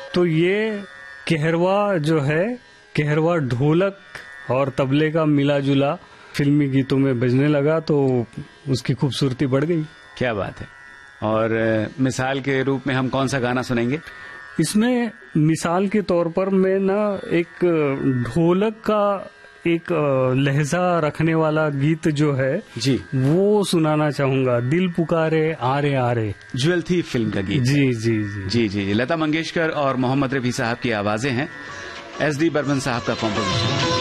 तो ये कहरवा जो है, कहरवा ढोलक और तबले का मिला जुला फिल्मी गीतों में बजने लगा, तो उसकी खूबसूरती बढ़ गई। क्या बात है। और मिसाल के रूप में हम कौन सा गाना सुनेंगे? इसमें मिसाल के तौर पर मैं ना एक ढोलक का एक लहजा रखने वाला गीत जो है जी, वो सुनाना चाहूंगा। दिल पुकारे आरे आरे, ज्वेल थी फिल्म का गीत। जी जी जी जी जी, लता मंगेशकर और मोहम्मद रफी साहब की आवाजें हैं, एस डी बर्मन साहब का कॉम्पोजिशन।